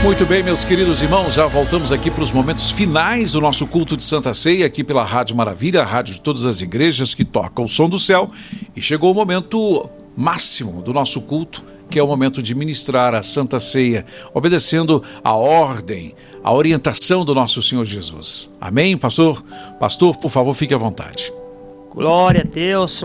Muito bem, meus queridos irmãos, já voltamos aqui para os momentos finais do nosso culto de Santa Ceia, aqui pela Rádio Maravilha, a rádio de todas as igrejas que toca o som do céu. E chegou o momento máximo do nosso culto, que é o momento de ministrar a Santa Ceia, obedecendo a ordem, a orientação do nosso Senhor Jesus. Amém, pastor? Pastor, por favor, fique à vontade. Glória a Deus,